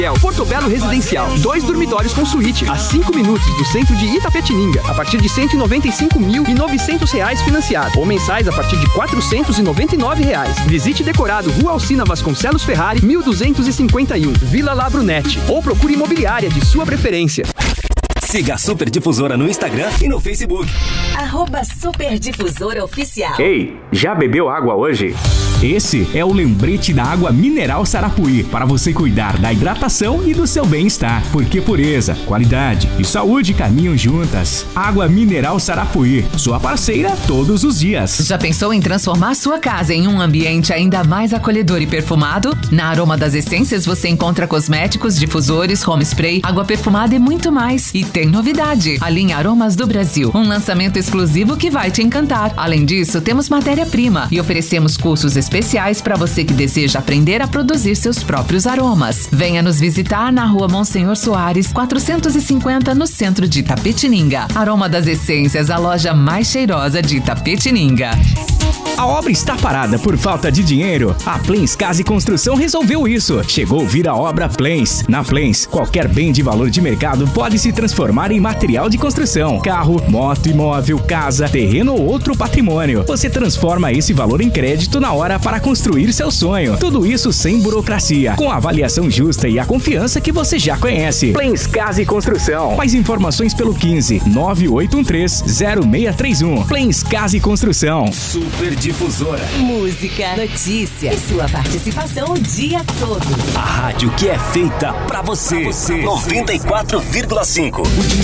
Portobello Residencial, 2 dormitórios com suíte, a 5 minutos do centro de Itapetininga, a partir de R$ 195.900 financiado, ou mensais a partir de R$ 499. Visite decorado Rua Alcina Vasconcelos Ferrari, 1251, Vila La Brunete, ou procure imobiliária de sua preferência. Siga a Super Difusora no Instagram e no Facebook. @Superdifusora Oficial. Ei, já bebeu água hoje? Esse é o lembrete da água mineral Sarapuí, para você cuidar da hidratação e do seu bem-estar. Porque pureza, qualidade e saúde caminham juntas. Água mineral Sarapuí, sua parceira todos os dias. Já pensou em transformar sua casa em um ambiente ainda mais acolhedor e perfumado? Na Aroma das Essências você encontra cosméticos, difusores, home spray, água perfumada e muito mais. E tem novidade, a linha Aromas do Brasil, um lançamento exclusivo que vai te encantar. Além disso, temos matéria-prima e oferecemos cursos especiais para você que deseja aprender a produzir seus próprios aromas. Venha nos visitar na Rua Monsenhor Soares, 450, no centro de Itapetininga. Aroma das Essências, a loja mais cheirosa de Itapetininga. A obra está parada por falta de dinheiro? A Plens Casa e Construção resolveu isso. Chegou vir a obra Plens. Na Plens, qualquer bem de valor de mercado pode se transformar em material de construção. Carro, moto, imóvel, casa, terreno ou outro patrimônio. Você transforma esse valor em crédito na hora para construir seu sonho. Tudo isso sem burocracia, com a avaliação justa e a confiança que você já conhece. Plens Casa e Construção. Mais informações pelo 15 9813-0631. Plens Casa e Construção. Super Difusora. Música, notícia e sua participação o dia todo. A rádio que é feita pra você. 94,5.